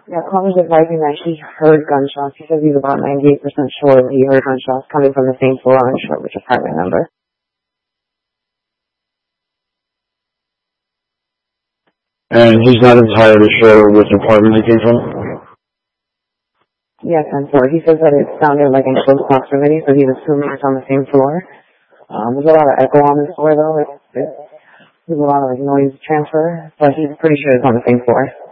Yeah, caller's advising that he heard gunshots. He says he's about 98% sure that he heard gunshots coming from the same floor on which apartment number. And he's not entirely sure which apartment it came from? Yes, and so he says that it sounded like in close proximity, so he's assuming it's on the same floor. There's a lot of echo on this floor, though. There's a lot of noise transfer, but he's pretty sure it's on the same floor.